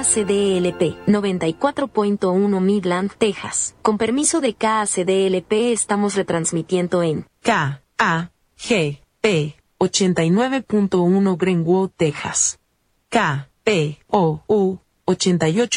KACDLP 94.1 Midland, Texas. Con permiso de KACDLP estamos retransmitiendo en KAGP 89.1 Greenwood, Texas. KPOU 88.